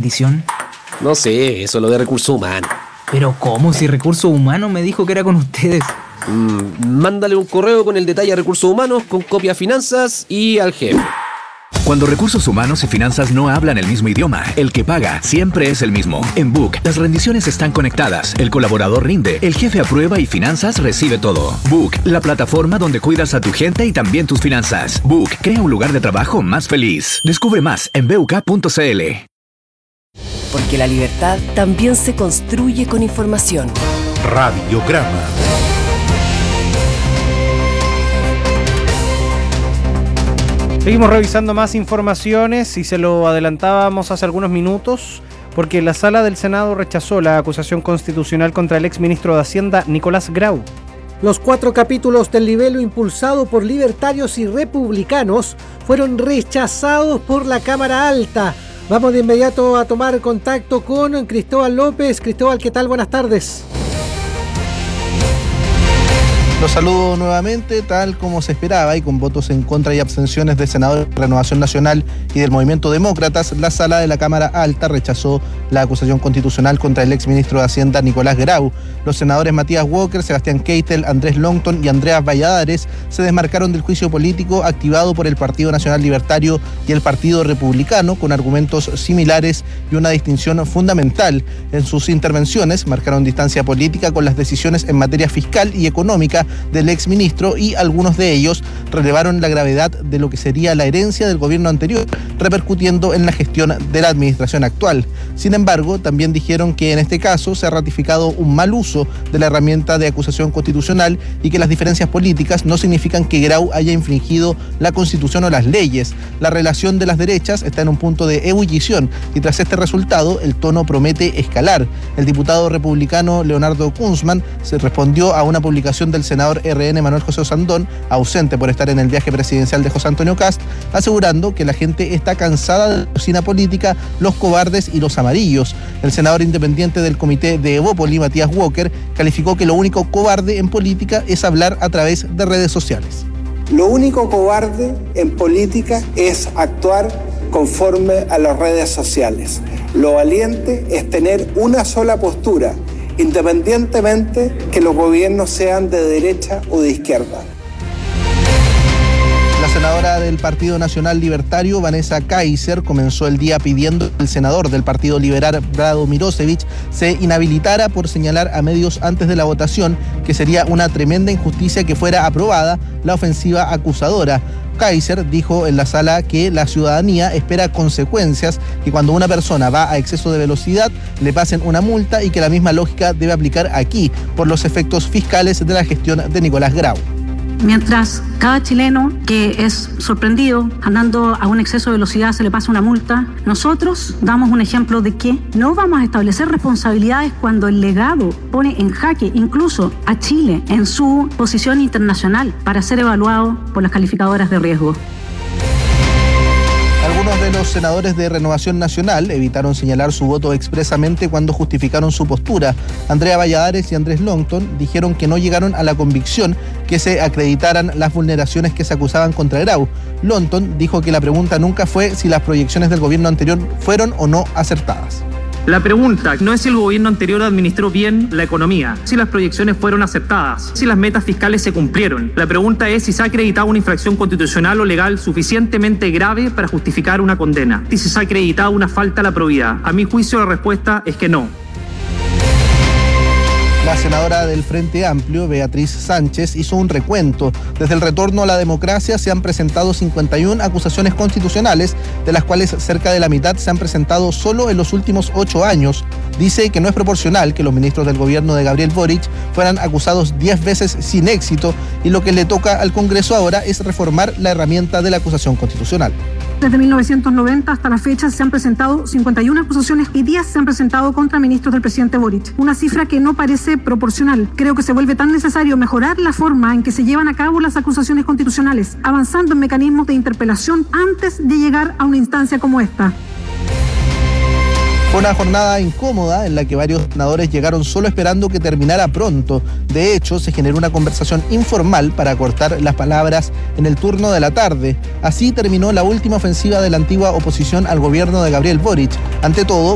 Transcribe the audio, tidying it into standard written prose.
bendición? No sé, eso es lo de recursos humanos. Pero ¿cómo? Si Recursos Humanos me dijo que era con ustedes. Mándale un correo con el detalle a Recursos Humanos, con copia a Finanzas y al jefe. Cuando Recursos Humanos y Finanzas no hablan el mismo idioma, el que paga siempre es el mismo. En Book, las rendiciones están conectadas, el colaborador rinde, el jefe aprueba y Finanzas recibe todo. Book, la plataforma donde cuidas a tu gente y también tus finanzas. Book, crea un lugar de trabajo más feliz. Descubre más en buk.cl. Porque la libertad también se construye con información. Radiograma. Seguimos revisando más informaciones y se lo adelantábamos hace algunos minutos porque la Sala del Senado rechazó la acusación constitucional contra el exministro de Hacienda, Nicolás Grau. Los 4 capítulos del libelo impulsado por libertarios y republicanos fueron rechazados por la Cámara Alta. Vamos de inmediato a tomar contacto con Cristóbal López. Cristóbal, ¿qué tal? Buenas tardes. Los saludo nuevamente, tal como se esperaba y con votos en contra y abstenciones de senadores de Renovación Nacional y del Movimiento Demócratas, la Sala de la Cámara Alta rechazó la acusación constitucional contra el exministro de Hacienda Nicolás Grau. Los senadores Matías Walker, Sebastián Keitel, Andrés Longton y Andreas Valladares se desmarcaron del juicio político activado por el Partido Nacional Libertario y el Partido Republicano con argumentos similares y una distinción fundamental. En sus intervenciones marcaron distancia política con las decisiones en materia fiscal y económica del exministro y algunos de ellos relevaron la gravedad de lo que sería la herencia del gobierno anterior, repercutiendo en la gestión de la administración actual. Sin embargo, también dijeron que en este caso se ha ratificado un mal uso de la herramienta de acusación constitucional y que las diferencias políticas no significan que Grau haya infringido la Constitución o las leyes. La relación de las derechas está en un punto de ebullición y tras este resultado el tono promete escalar. El diputado republicano Leonardo Kunzman se respondió a una publicación del senador RN Manuel José Osandón, ausente por estar en el viaje presidencial de José Antonio Kast, asegurando que la gente está cansada de la cocina política, los cobardes y los amarillos. El senador independiente del comité de Evópoli, Matías Walker, calificó que lo único cobarde en política es hablar a través de redes sociales. Lo único cobarde en política es actuar conforme a las redes sociales. Lo valiente es tener una sola postura, independientemente que los gobiernos sean de derecha o de izquierda. La senadora del Partido Nacional Libertario, Vanessa Kaiser, comenzó el día pidiendo que el senador del Partido Liberal, Brado Mirosevic, se inhabilitara por señalar a medios antes de la votación que sería una tremenda injusticia que fuera aprobada la ofensiva acusadora. Kaiser dijo en la sala que la ciudadanía espera consecuencias, que cuando una persona va a exceso de velocidad le pasen una multa y que la misma lógica debe aplicar aquí por los efectos fiscales de la gestión de Nicolás Grau. Mientras cada chileno que es sorprendido andando a un exceso de velocidad se le pasa una multa, nosotros damos un ejemplo de que no vamos a establecer responsabilidades cuando el legado pone en jaque incluso a Chile en su posición internacional para ser evaluado por las calificadoras de riesgo. Algunos de los senadores de Renovación Nacional evitaron señalar su voto expresamente cuando justificaron su postura. Andrea Valladares y Andrés Longton dijeron que no llegaron a la convicción que se acreditaran las vulneraciones que se acusaban contra Grau. Longton dijo que la pregunta nunca fue si las proyecciones del gobierno anterior fueron o no acertadas. La pregunta no es si el gobierno anterior administró bien la economía, si las proyecciones fueron aceptadas, si las metas fiscales se cumplieron. La pregunta es si se ha acreditado una infracción constitucional o legal suficientemente grave para justificar una condena, y si se ha acreditado una falta a la probidad. A mi juicio la respuesta es que no. La senadora del Frente Amplio, Beatriz Sánchez, hizo un recuento. Desde el retorno a la democracia se han presentado 51 acusaciones constitucionales, de las cuales cerca de la mitad se han presentado solo en los últimos 8 años. Dice que no es proporcional que los ministros del gobierno de Gabriel Boric fueran acusados 10 veces sin éxito y lo que le toca al Congreso ahora es reformar la herramienta de la acusación constitucional. Desde 1990 hasta la fecha se han presentado 51 acusaciones y 10 se han presentado contra ministros del presidente Boric. Una cifra que no parece proporcional. Creo que se vuelve tan necesario mejorar la forma en que se llevan a cabo las acusaciones constitucionales, avanzando en mecanismos de interpelación antes de llegar a una instancia como esta. Fue una jornada incómoda en la que varios senadores llegaron solo esperando que terminara pronto. De hecho, se generó una conversación informal para cortar las palabras en el turno de la tarde. Así terminó la última ofensiva de la antigua oposición al gobierno de Gabriel Boric. Ante todo,